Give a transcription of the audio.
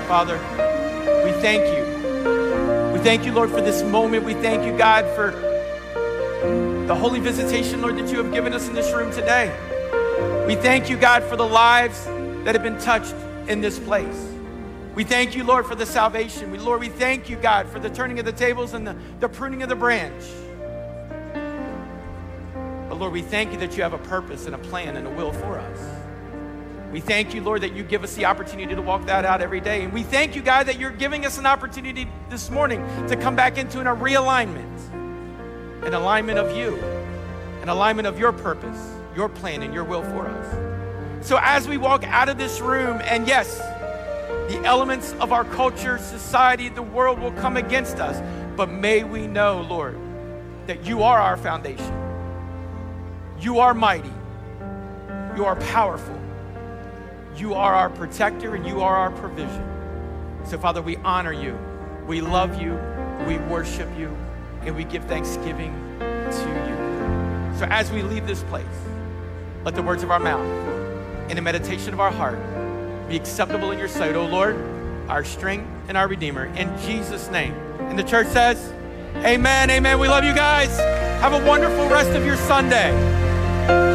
Father, we thank you. We thank you, Lord, for this moment. We thank you, God, for the holy visitation, Lord, that you have given us in this room today. We thank you, God, for the lives that have been touched in this place. We thank you, Lord, for the salvation. Lord, we thank you, God, for the turning of the tables and the pruning of the branch. But Lord, we thank you that you have a purpose and a plan and a will for us. We thank you, Lord, that you give us the opportunity to walk that out every day. And we thank you, God, that you're giving us an opportunity this morning to come back into a realignment, an alignment of you, an alignment of your purpose, your plan, and your will for us. So as we walk out of this room, and yes, the elements of our culture, society, the world will come against us, but may we know, Lord, that you are our foundation. You are mighty. You are powerful. You are our protector and you are our provision. So, Father, we honor you. We love you. We worship you. And we give thanksgiving to you. So as we leave this place, let the words of our mouth and the meditation of our heart be acceptable in your sight, O Lord, our strength and our Redeemer. In Jesus' name. And the church says, amen, amen. We love you guys. Have a wonderful rest of your Sunday.